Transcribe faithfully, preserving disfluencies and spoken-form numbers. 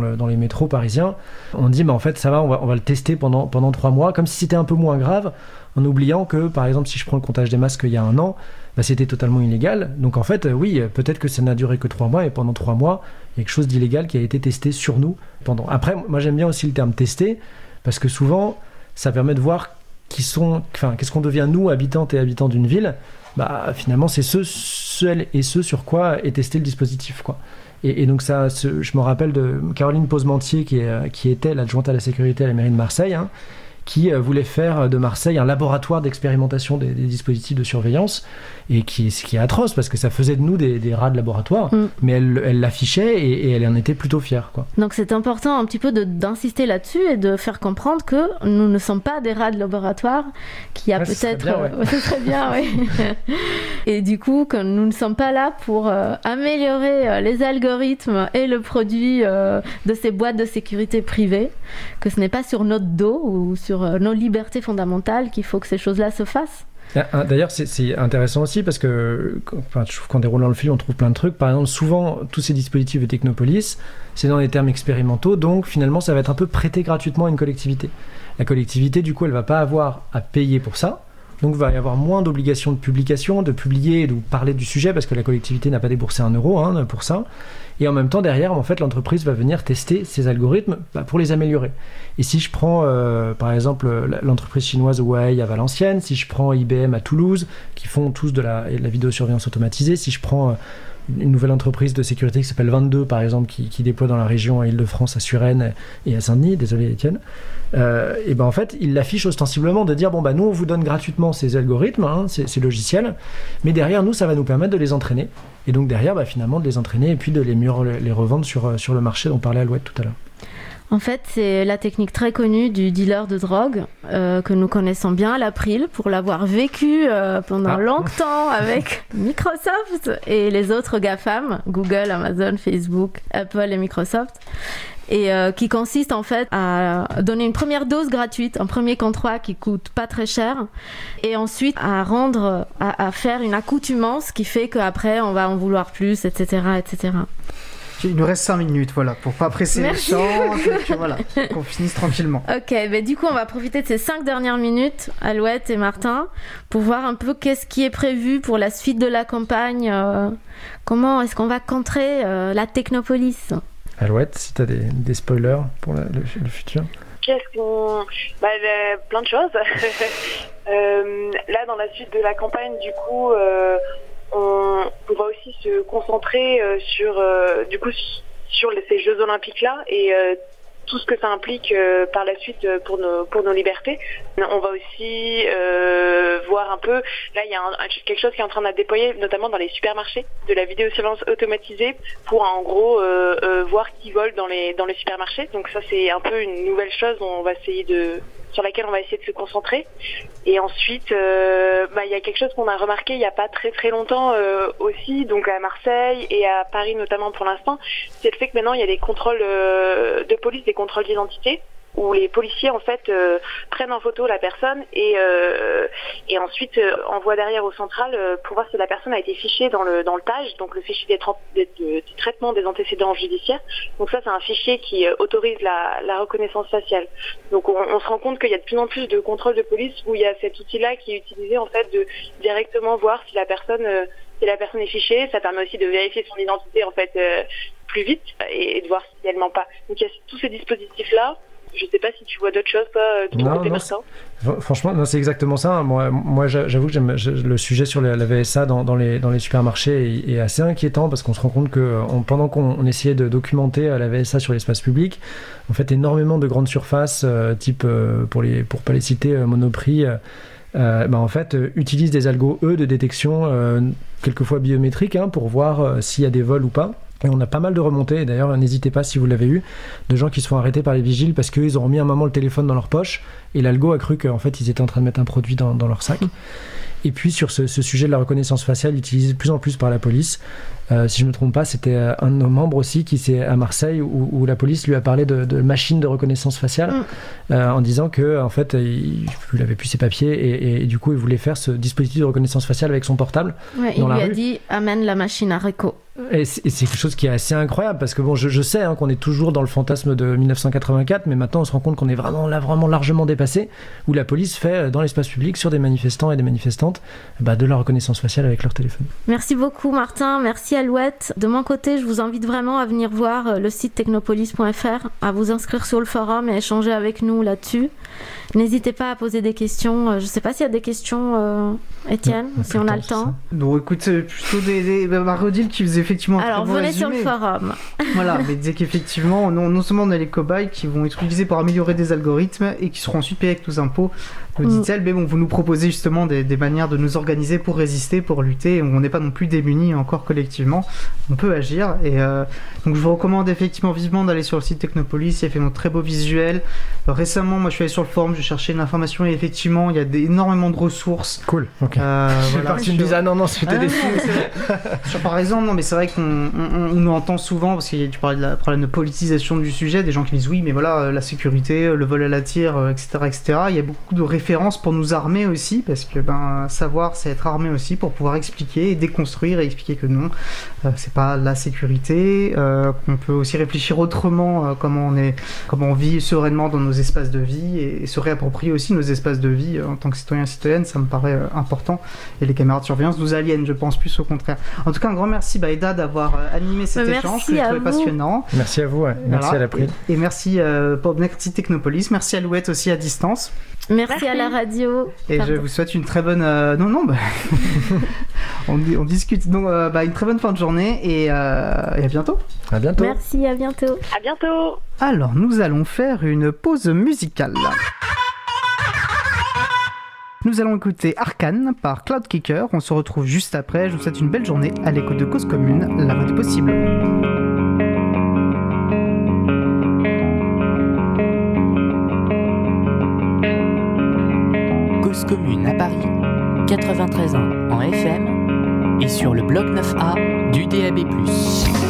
le, dans les métros parisiens, on dit bah, en fait ça va, on va, on va le tester pendant, pendant trois mois, comme si c'était un peu moins grave, en oubliant que par exemple si je prends le comptage des masques il y a un an, bah, c'était totalement illégal. Donc en fait, oui, peut-être que ça n'a duré que trois mois, et pendant trois mois, il y a quelque chose d'illégal qui a été testé sur nous. Pendant. Après, moi j'aime bien aussi le terme tester, parce que souvent, ça permet de voir qui sont, enfin, qu'est-ce qu'on devient nous, habitantes et habitants d'une ville. Bah, finalement, c'est ceux, ceux et ceux sur quoi est testé le dispositif, quoi. Et, et donc ça, ce, je me rappelle de Caroline Posementier, qui, est, qui était l'adjointe à la sécurité à la mairie de Marseille, hein, qui voulait faire de Marseille un laboratoire d'expérimentation des, des dispositifs de surveillance, et qui, ce qui est atroce, parce que ça faisait de nous des, des rats de laboratoire, mm. mais elle, elle l'affichait, et, et elle en était plutôt fière, quoi. Donc c'est important un petit peu de, d'insister là-dessus, et de faire comprendre que nous ne sommes pas des rats de laboratoire, qui a ouais, peut-être... Ce serait bien, ouais. Ce serait bien, oui. Et du coup, que nous ne sommes pas là pour euh, améliorer euh, les algorithmes et le produit euh, de ces boîtes de sécurité privées, que ce n'est pas sur notre dos ou sur sur nos libertés fondamentales qu'il faut que ces choses-là se fassent. D'ailleurs, c'est, c'est intéressant aussi parce que, enfin, je trouve qu'en déroulant le fil, on trouve plein de trucs. Par exemple, souvent, tous ces dispositifs de Technopolis, c'est dans des termes expérimentaux, donc finalement, ça va être un peu prêté gratuitement à une collectivité. La collectivité, du coup, elle ne va pas avoir à payer pour ça. Donc, il va y avoir moins d'obligations de publication, de publier, de parler du sujet, parce que la collectivité n'a pas déboursé un euro hein, pour ça. Et en même temps, derrière, en fait, l'entreprise va venir tester ces algorithmes bah, pour les améliorer. Et si je prends, euh, par exemple, l'entreprise chinoise Huawei à Valenciennes, si je prends I B M à Toulouse, qui font tous de la, de la vidéosurveillance automatisée, si je prends euh, une nouvelle entreprise de sécurité qui s'appelle vingt-deux, par exemple, qui, qui déploie dans la région à Île-de-France, à Suresnes et à Saint-Denis, désolé Étienne, euh, et ben en fait, ils l'affichent ostensiblement de dire, bon, bah, nous, on vous donne gratuitement ces algorithmes, hein, ces, ces logiciels, mais derrière, nous, ça va nous permettre de les entraîner. Et donc derrière, bah, finalement, de les entraîner et puis de les mieux les revendre sur, sur le marché dont parlait Alouette tout à l'heure. En fait, c'est la technique très connue du dealer de drogue euh, que nous connaissons bien à l'April pour l'avoir vécu euh, pendant ah. longtemps avec Microsoft et les autres GAFAM, Google, Amazon, Facebook, Apple et Microsoft. Et euh, qui consiste en fait à donner une première dose gratuite, un premier contrat qui coûte pas très cher, et ensuite à rendre, à, à faire une accoutumance qui fait qu'après on va en vouloir plus, et cetera, et cetera. Il nous reste cinq minutes, voilà, pour pas presser Merci. le temps, que, que, voilà, qu'on finisse tranquillement. Ok, ben du coup on va profiter de ces cinq dernières minutes, Alouette et Martin, pour voir un peu qu'est-ce qui est prévu pour la suite de la campagne. Euh, comment est-ce qu'on va contrer euh, la Technopolis ? Alouette, si tu as des, des spoilers pour la, le, le futur. Qu'est-ce qu'on... Bah, euh, plein de choses. euh, là, dans la suite de la campagne, du coup, euh, on, on va aussi se concentrer euh, sur, euh, du coup, sur les, ces Jeux Olympiques-là et euh, tout ce que ça implique euh, par la suite euh, pour nos pour nos libertés. On va aussi euh, voir un peu, là il y a un, quelque chose qui est en train d'être déployé, notamment dans les supermarchés, de la vidéosurveillance automatisée pour en gros euh, euh, voir qui vole dans les dans les supermarchés. Donc ça c'est un peu une nouvelle chose, on va essayer de sur laquelle on va essayer de se concentrer. Et ensuite, euh, bah, y a quelque chose qu'on a remarqué il n'y a pas très très longtemps euh, aussi, donc à Marseille et à Paris notamment pour l'instant, c'est le fait que maintenant il y a des contrôles euh, de police, des contrôles d'identité, où les policiers en fait euh, prennent en photo la personne et euh, et ensuite euh, envoient derrière au central euh, pour voir si la personne a été fichée dans le dans le T A G, donc le fichier des, tra- des, de, du traitement des antécédents judiciaires. Donc ça c'est un fichier qui euh, autorise la, la reconnaissance faciale. Donc on, on se rend compte qu'il y a de plus en plus de contrôles de police où il y a cet outil-là qui est utilisé en fait de directement voir si la personne euh, si la personne est fichée. Ça permet aussi de vérifier son identité en fait euh, plus vite et, et de voir si elle ment pas. Donc il y a tous ces dispositifs là. Je sais pas si tu vois d'autres choses, toi, de ton côté, Martin. Franchement, non, c'est exactement ça. Moi, moi j'avoue que j'aime, le sujet sur la V S A dans, dans, les, dans les supermarchés est, est assez inquiétant parce qu'on se rend compte que on, pendant qu'on on essayait de documenter la V S A sur l'espace public, en fait, énormément de grandes surfaces, euh, type, euh, pour les pour pas les citer, euh, Monoprix, euh, euh, bah, en fait, euh, utilisent des algos, eux, de détection, euh, quelquefois biométriques, hein, pour voir euh, s'il y a des vols ou pas. Et on a pas mal de remontées, et d'ailleurs n'hésitez pas si vous l'avez eu, de gens qui se font arrêter par les vigiles parce qu'ils ont remis un moment le téléphone dans leur poche et l'algo a cru qu'en fait ils étaient en train de mettre un produit dans, dans leur sac. Et puis sur ce, ce sujet de la reconnaissance faciale utilisé de plus en plus par la police, Euh, si je ne me trompe pas, c'était un de nos membres aussi qui s'est à Marseille où, où la police lui a parlé de, de machines de reconnaissance faciale mm. euh, en disant que en fait il n'avait plus ses papiers et, et, et du coup il voulait faire ce dispositif de reconnaissance faciale avec son portable. Ouais, dans il la lui rue. a dit amène la machine à Réco. Et c'est, et c'est quelque chose qui est assez incroyable parce que bon, je, je sais hein, qu'on est toujours dans le fantasme de dix-neuf cent quatre-vingt-quatre, mais maintenant on se rend compte qu'on est vraiment là, vraiment largement dépassé, où la police fait dans l'espace public sur des manifestants et des manifestantes bah, de la reconnaissance faciale avec leur téléphone. Merci beaucoup Martin, merci Alouette. De mon côté, je vous invite vraiment à venir voir le site technopolis point f r, à vous inscrire sur le forum et échanger avec nous là-dessus. N'hésitez pas à poser des questions. Je ne sais pas s'il y a des questions, euh, Étienne, ouais, si on a le temps. Donc écoute, plutôt des, des bah, Rodil qui faisait effectivement un Alors très bon venez résumé. sur le forum. Voilà, mais il disait qu'effectivement, non, non seulement on a les cobayes qui vont être utilisés pour améliorer des algorithmes et qui seront ensuite payés avec nos impôts, nous dit-elle, mm. mais bon, vous nous proposez justement des, des manières de nous organiser pour résister, pour lutter, on n'est pas non plus démunis encore collectivement, on peut agir. Et euh, donc je vous recommande effectivement vivement d'aller sur le site Technopolis, il y a fait un très beau visuel. Euh, récemment, moi je suis allé sur le forum, je cherchais une information et effectivement, il y a des, énormément de ressources. Cool, ok. Euh, voilà, tu me disais, ah non, non, c'était ah, des sur, par exemple, non, mais c'est vrai qu'on on, on nous entend souvent, parce que tu parlais de la problème de politisation du sujet, des gens qui disent oui, mais voilà, la sécurité, le vol à la tire, et cetera, et cetera. Il y a beaucoup de références pour nous armer aussi, parce que ben, savoir, c'est être armé aussi pour pouvoir expliquer et déconstruire et expliquer que non, euh, c'est pas la sécurité, euh, qu'on peut aussi réfléchir autrement, euh, comment on est, comment on vit sereinement dans nos espaces de vie et, et se réapproprier aussi nos espaces de vie euh, en tant que citoyen et citoyenne, ça me paraît euh, important. Et les caméras de surveillance nous aliènent, je pense, plus au contraire. En tout cas, un grand merci Baïda d'avoir euh, animé cet merci échange, que j'ai trouvé passionnant. Merci à vous, ouais. Merci voilà. à l'April. Et, et merci euh, pour Merci Technopolis, merci à Alouette aussi à distance. Merci, merci à la radio. Et Pardon. Je vous souhaite une très bonne... Euh... Non, non, bah... on, on discute. Donc, euh, bah, une très bonne fin de journée et, euh... et à bientôt. À bientôt. Merci, à bientôt. À bientôt. Alors, nous allons faire une pause musicale. Nous allons écouter Arcane par Cloudkicker. On se retrouve juste après. Je vous souhaite une belle journée à l'écoute de Cause Commune, la voix du possible. Cause Commune à Paris, quatre-vingt-treize ans en F M et sur le bloc neuf A du D A B plus.